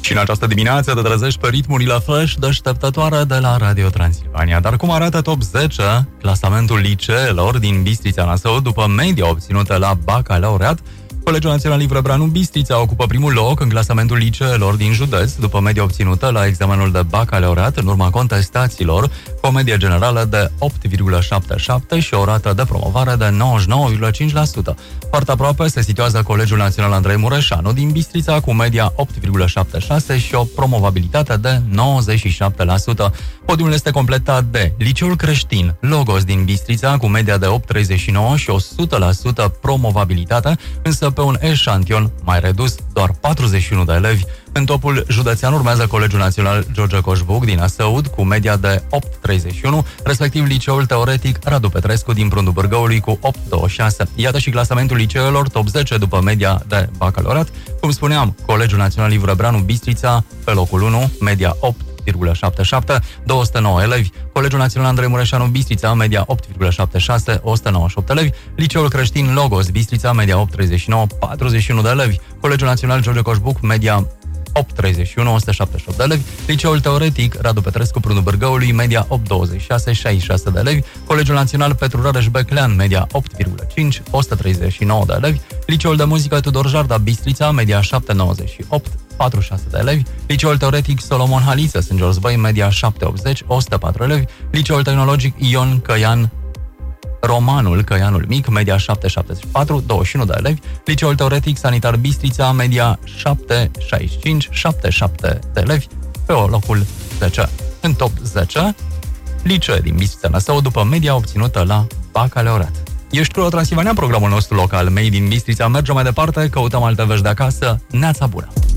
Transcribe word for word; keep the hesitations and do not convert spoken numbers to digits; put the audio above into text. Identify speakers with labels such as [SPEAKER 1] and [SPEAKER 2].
[SPEAKER 1] Și în această dimineață te trezești pe ritmurile fresh deșteptătoare de la Radio Transilvania. Dar cum arată top zece, clasamentul liceelor din Bistrița Năsăud după media obținută la bacalaureat? Colegiul Național Livrebranu Bistrița ocupă primul loc în clasamentul liceelor din județ, după media obținută la examenul de bacalaureat în urma contestațiilor, cu o medie generală de opt virgulă șaptezeci și șapte și o rată de promovare de nouăzeci și nouă virgulă cinci la sută. Foarte aproape se situează Colegiul Național Andrei Mureșanu din Bistrița, cu media opt virgulă șaptezeci și șase și o promovabilitate de nouăzeci și șapte la sută. Podiumul este completat de Liceul Creștin Logos din Bistrița, cu media de opt virgulă treizeci și nouă și o sută la sută promovabilitate, însă pe un eșantion mai redus, doar patruzeci și unu de elevi. În topul județean urmează Colegiul Național George Coșbuc din Năsăud, cu media de opt virgulă treizeci și unu, respectiv Liceul Teoretic Radu Petrescu din Prundul Bârgăului cu opt virgulă douăzeci și șase. Iată și clasamentul liceelor top zece după media de bacalaureat. Cum spuneam, Colegiul Național Livrebranu Bistrița pe locul unu, media opt virgulă șaptezeci și șapte, două sute nouă elevi. Colegiul Național Andrei Mureșanu Bistrița, media opt virgulă șaptezeci și șase, o sută nouăzeci și opt elevi. Liceul Creștin Logos Bistrița, media opt virgulă treizeci și nouă, patruzeci și unu de elevi. Colegiul Național George Coșbuc, media opt virgulă treizeci și unu, o sută șaptezeci și opt de elevi. Liceul Teoretic Radu Petrescu Prundul Bârgăului, media opt virgulă douăzeci și șase, șaizeci și șase de elevi. Colegiul Național Petru Rareș Beclean, media opt virgulă cinci, o sută treizeci și nouă de elevi. Liceul de Muzică Tudor Jarda Bistrița, media șapte virgulă nouăzeci și opt, patruzeci și șase de elevi. Liceul Teoretic Solomon Haliță Sânt George Băi, media șapte virgulă optzeci, o sută patru elevi. Liceul Tehnologic Ion Căian Romanul Căianul Mic, media șapte virgulă șaptezeci și patru, douăzeci și unu de elevi. Liceul Teoretic Sanitar Bistrița, media șapte virgulă șaizeci și cinci, șaptezeci și șapte de elevi, pe locul zece. În top zece, licee din Bistrița Năsăud după media obținută la bacalaureat. Ești cu Transilvania, programul nostru local, Made in Bistrița. Mergem mai departe, căutăm alte vești de acasă. Neața bună!